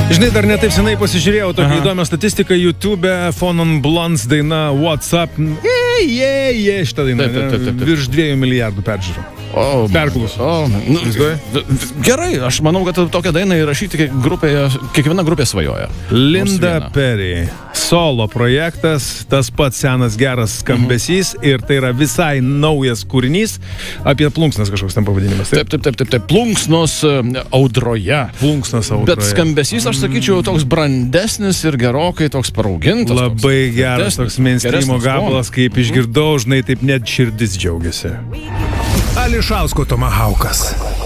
Žinai, dar netaip senai pasižiūrėjau tokią įdomią statistiką YouTube'e, Phone on Blondes daina WhatsApp. Šitą dainą. Taip. Virš 2 milijardų peržiūrų. Perklausų. Gerai, aš manau, kad tokią dainą įrašyti kiekviena grupė svajoja. Linda Perry. Solo projektas, tas pats senas geras skambesys ir tai yra visai naujas kūrinys apie plunksnas kažkoks tam pavadinimas. Taip. Plunksnos audroje. Plunksnos audroje. Bet skambesys, aš sakyčiau, toks brandesnis ir gerokai toks paraugintas. Labai geras toks mainstreamo gabalas, kaip išgirdau, žinai, taip net širdis džiaugiasi. Ališausko Tomahaukas.